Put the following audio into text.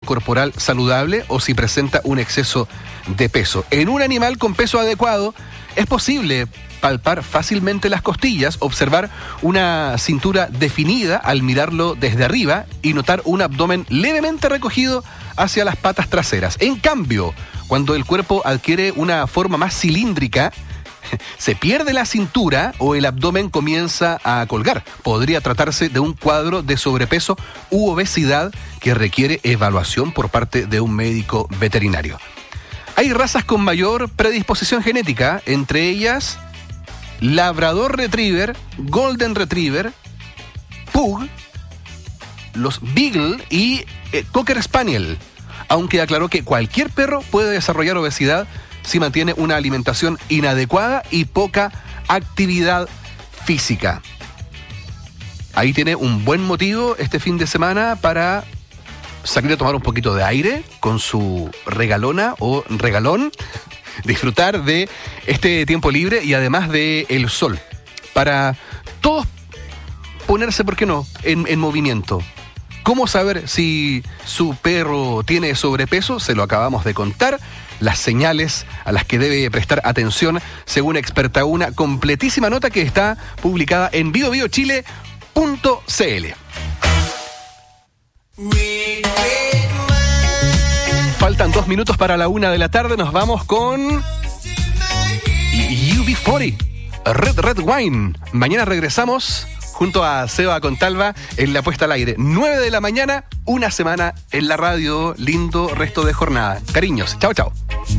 corporal saludable o si presenta un exceso de peso. En un animal con peso adecuado es posible palpar fácilmente las costillas, observar una cintura definida al mirarlo desde arriba y notar un abdomen levemente recogido hacia las patas traseras. En cambio, cuando el cuerpo adquiere una forma más cilíndrica, se pierde la cintura o el abdomen comienza a colgar. Podría tratarse de un cuadro de sobrepeso u obesidad que requiere evaluación por parte de un médico veterinario. Hay razas con mayor predisposición genética, entre ellas Labrador Retriever, Golden Retriever, Pug, los Beagle y Cocker Spaniel, aunque aclaró que cualquier perro puede desarrollar obesidad si mantiene una alimentación inadecuada y poca actividad física. Ahí tiene un buen motivo este fin de semana para salir a tomar un poquito de aire con su regalona o regalón, disfrutar de este tiempo libre y además de el sol, para todos ponerse, ¿por qué no?, en movimiento. ¿Cómo saber si su perro tiene sobrepeso? Se lo acabamos de contar. Las señales a las que debe prestar atención, según experta, una completísima nota que está publicada en biobiochile.cl. Faltan 2 minutos para la 1 de la tarde. Nos vamos con UB40, Red Wine. Mañana regresamos junto a Seba Contalva en la puesta al aire. 9 de la mañana, una semana en la radio. Lindo resto de jornada. Cariños, chao, chao.